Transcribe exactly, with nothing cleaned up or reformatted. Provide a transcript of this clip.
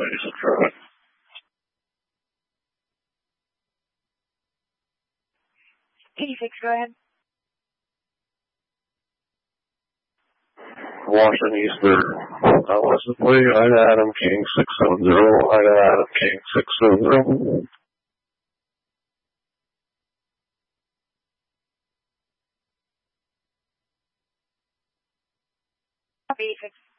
eighty-six, right. eighty-six, go ahead. Washington Eastern. Uh, what's the play? Ida Adam King six seven zero. Ida Adam King six seven zero. eighty-six.